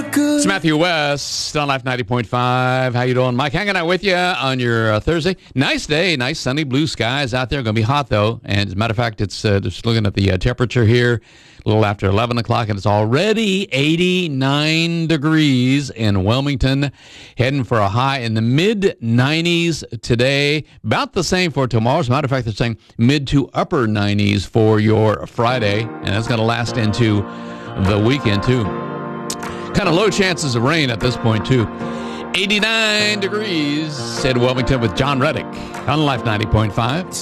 good. It's Matthew West on Life 90.5. How you doing, Mike? Hanging out with you on your Thursday. Nice day, nice sunny blue skies out there. Going to be hot, though. And as a matter of fact, it's just looking at the temperature here, a little after 11 o'clock, and it's already 89 degrees in Wilmington, heading for a high in the mid-90s today. About the same for tomorrow. As a matter of fact, they're saying mid to upper 90s for your Friday, and that's going to last into the weekend, too. Kind of low chances of rain at this point, too. 89 degrees in Wilmington with John Reddick on Life 90.5.